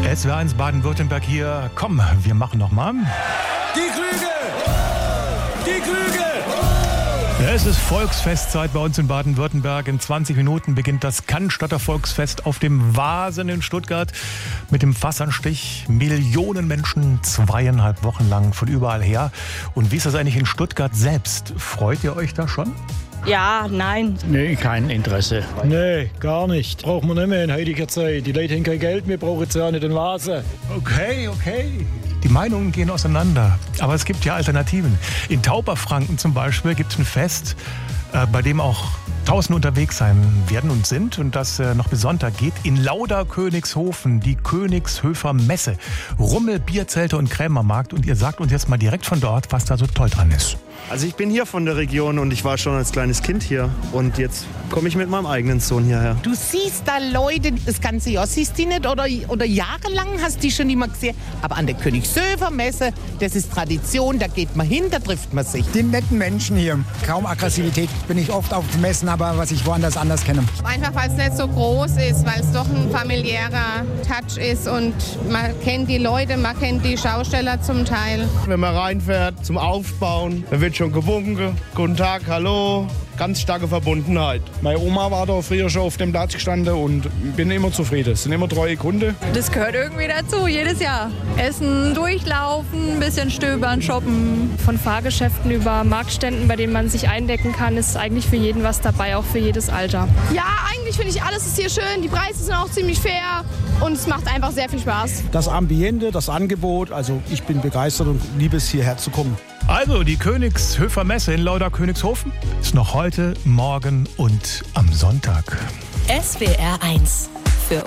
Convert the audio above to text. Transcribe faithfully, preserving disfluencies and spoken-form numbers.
S W R eins Baden-Württemberg hier. Komm, wir machen noch mal. Die Krüge! Die Krüge! Es ist Volksfestzeit bei uns in Baden-Württemberg. In zwanzig Minuten beginnt das Cannstatter Volksfest auf dem Wasen in Stuttgart mit dem Fassanstich. Millionen Menschen, zweieinhalb Wochen lang von überall her. Und wie ist das eigentlich in Stuttgart selbst? Freut ihr euch da schon? Ja, nein. Nee, kein Interesse. Nee, gar nicht. Braucht man nicht mehr in heutiger Zeit. Die Leute haben kein Geld mehr, brauchen jetzt ja nicht den Vase. Okay, okay. Die Meinungen gehen auseinander. Aber es gibt ja Alternativen. In Tauberfranken zum Beispiel gibt es ein Fest, äh, bei dem auch Tausende unterwegs sein werden und sind. Und das äh, noch bis Sonntag geht. In Lauda-Königshofen, die Königshöfer Messe. Rummel, Bierzelte und Krämermarkt. Und ihr sagt uns jetzt mal direkt von dort, was da so toll dran ist. Also ich bin hier von der Region und ich war schon als kleines Kind hier. Und jetzt komme ich mit meinem eigenen Sohn hierher. Du siehst da Leute das ganze Jahr, siehst die nicht oder, oder jahrelang hast die schon immer gesehen. Aber an der Königshöfer Messe, das ist Tradition, da geht man hin, da trifft man sich. Die netten Menschen hier, kaum Aggressivität. Bin ich oft auf den Messen, aber was ich woanders anders kenne. Einfach weil es nicht so groß ist, weil es doch ein familiärer Touch ist und man kennt die Leute, man kennt die Schausteller zum Teil. Wenn man reinfährt zum Aufbauen, dann wird schon gewunken. Guten Tag, hallo. Ganz starke Verbundenheit. Meine Oma war da früher schon auf dem Platz gestanden und bin immer zufrieden. Es sind immer treue Kunden. Das gehört irgendwie dazu, jedes Jahr. Essen, durchlaufen, ein bisschen stöbern, shoppen. Von Fahrgeschäften über Marktständen, bei denen man sich eindecken kann, ist eigentlich für jeden was dabei, auch für jedes Alter. Ja, eigentlich finde ich, alles ist hier schön. Die Preise sind auch ziemlich fair und es macht einfach sehr viel Spaß. Das Ambiente, das Angebot, also ich bin begeistert und liebe es, hierher zu kommen. Also die Königshöfer Messe in Lauda-Königshofen ist noch heute, morgen und am Sonntag. S W R eins